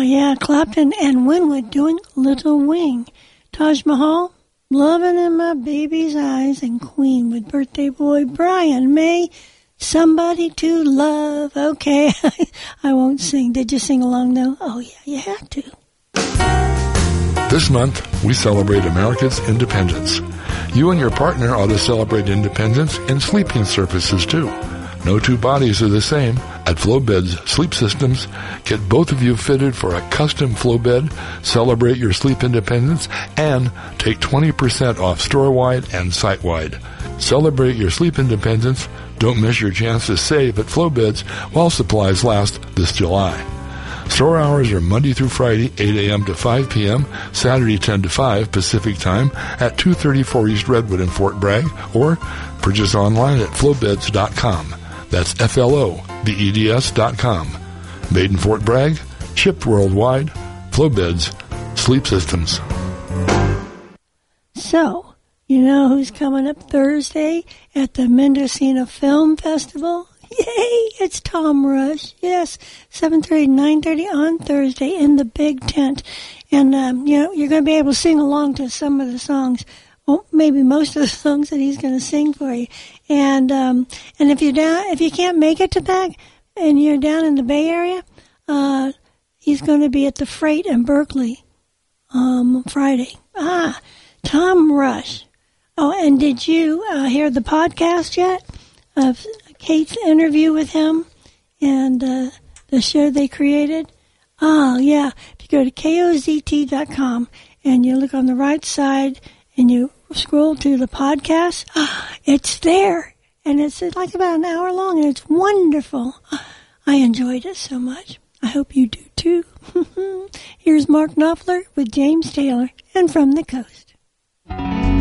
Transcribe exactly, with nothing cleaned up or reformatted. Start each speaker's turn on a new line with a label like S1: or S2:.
S1: yeah, Clapton and Winwood doing Little Wing. Taj Mahal, Loving in My Baby's Eyes, and Queen with birthday boy Brian May, Somebody to Love. Okay, I won't sing. Did you sing along, though? Oh, yeah, you had to.
S2: This month, we celebrate America's independence. You and your partner ought to celebrate independence in sleeping surfaces, too. No two bodies are the same. At FlowBeds Sleep Systems, get both of you fitted for a custom flow bed, celebrate your sleep independence, and take twenty percent off store-wide and site-wide. Celebrate your sleep independence. Don't miss your chance to save at FlowBeds while supplies last this July. Store hours are Monday through Friday, eight a.m. to five p.m., Saturday ten to five Pacific Time at two thirty-four East Redwood in Fort Bragg, or purchase online at flowbeds dot com. That's F L O B E D S dot com. Made in Fort Bragg, shipped worldwide. FlowBeds Sleep Systems.
S1: So, you know who's coming up Thursday at the Mendocino Film Festival? Yay! It's Tom Rush. Yes, seven thirty, nine thirty on Thursday in the big tent. And, um, you know, you're going to be able to sing along to some of the songs. Well, maybe most of the songs that he's going to sing for you. And um, and if you're down, if you can't make it to that, and you're down in the Bay Area, uh, he's going to be at the Freight in Berkeley um, Friday. Ah, Tom Rush. Oh, and did you uh, hear the podcast yet of Kate's interview with him and uh, the show they created? Oh, yeah. If you go to K O Z T dot com and you look on the right side and you scroll to the podcast, ah, it's there. And it's like about an hour long, and it's wonderful. I enjoyed it so much. I hope you do, too. Here's Mark Knopfler with James Taylor and From the Coast.